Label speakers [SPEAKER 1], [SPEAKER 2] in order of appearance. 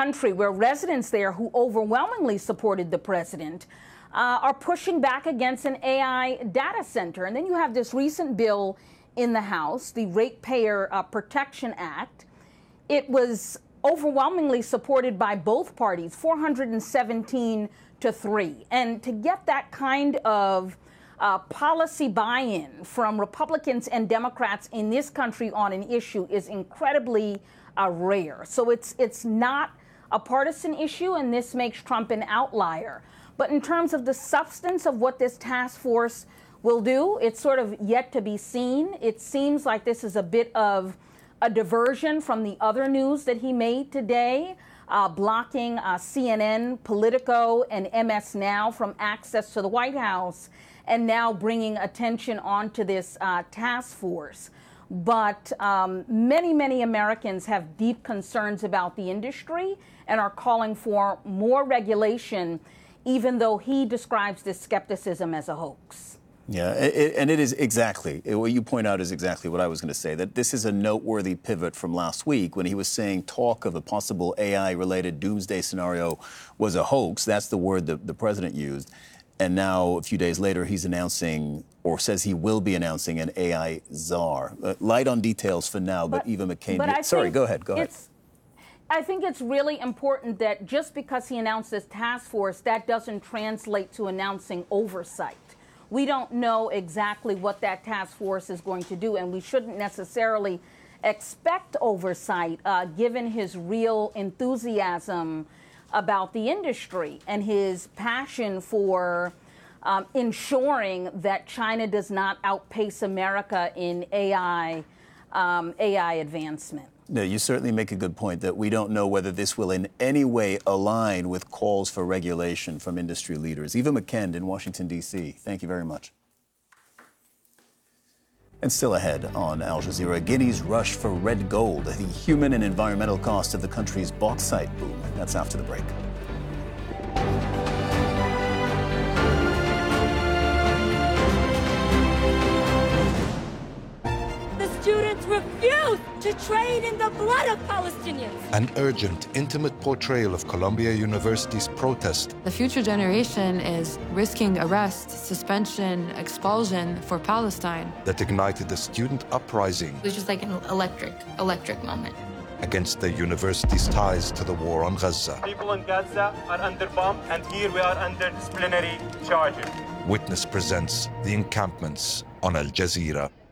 [SPEAKER 1] country where residents there who overwhelmingly supported the president are pushing back against an AI data center. And then you have this recent bill in the House, the Ratepayer Protection Act. It was overwhelmingly supported by both parties, 417 to 3. And to get that kind of policy buy-in from Republicans and Democrats in this country on an issue is incredibly rare. So it's not a partisan issue, and this makes Trump an outlier. But in terms of the substance of what this task force will do, it's sort of yet to be seen. It seems like this is a bit of a diversion from the other news that he made today, blocking CNN, Politico, and MS Now from access to the White House, and now bringing attention onto this task force. But many Americans have deep concerns about the industry and are calling for more regulation, even though he describes this skepticism as a hoax.
[SPEAKER 2] Yeah, and it is exactly, what you point out is exactly what I was going to say, that this is a noteworthy pivot from last week when he was saying talk of a possible AI-related doomsday scenario was a hoax. That's the word that the president used. And now, a few days later, he's announcing, or says he will be announcing, an AI czar. Light on details for now, but Eva McCain... Sorry, go ahead.
[SPEAKER 1] I think it's really important that just because he announced this task force, that doesn't translate to announcing oversight. We don't know exactly what that task force is going to do, and we shouldn't necessarily expect oversight, given his real enthusiasm about the industry and his passion for ensuring that China does not outpace America in AI advancement.
[SPEAKER 2] No, you certainly make a good point that we don't know whether this will in any way align with calls for regulation from industry leaders. Eva McKend in Washington, D.C., thank you very much. And still ahead on Al Jazeera, Guinea's rush for red gold, the human and environmental cost of the country's bauxite boom. That's after the break.
[SPEAKER 3] Students refuse to trade in the blood of Palestinians.
[SPEAKER 4] An urgent, intimate portrayal of Columbia University's protest.
[SPEAKER 5] The future generation is risking arrest, suspension, expulsion for Palestine.
[SPEAKER 4] That ignited a student uprising.
[SPEAKER 6] It was just like an electric moment.
[SPEAKER 4] Against the university's ties to the war on Gaza.
[SPEAKER 7] People in Gaza are under bomb, and here we are under disciplinary charges.
[SPEAKER 4] Witness presents The Encampments on Al Jazeera.